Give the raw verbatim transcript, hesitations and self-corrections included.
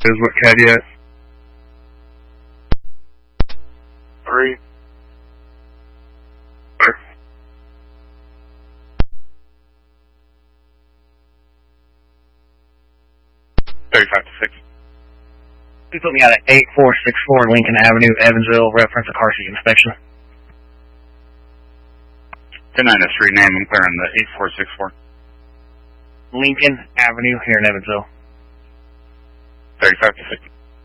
Is what Caddy at? Three. thirty-five to six. You put me out at eight four six four Lincoln Avenue, Evansville, reference a car seat inspection. ten nine oh three, name and clearing the eight four six four. Lincoln Avenue here in Evansville. thirty-five to six.